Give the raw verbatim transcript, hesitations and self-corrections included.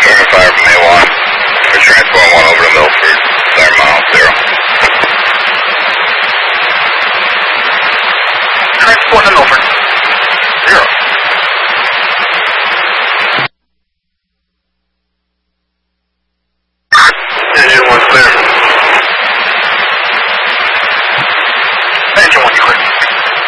fire from A one. We're transporting one over to Milford. Clear mile zero. Transport to Milford. Zero. Engine one clear. Engine one, you